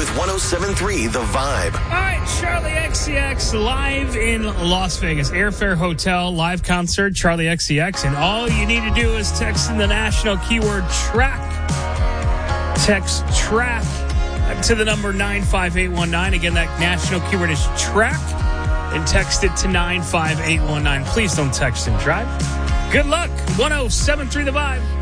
with 107.3 The Vibe. All right, Charlie XCX live in Las Vegas. Airfare Hotel live concert, Charlie XCX. And all you need to do is text in the national keyword track. Text track to the number 95819. Again, that national keyword is track. And text it to 95819. Please don't text and drive. Good luck. 107.3 The Vibe.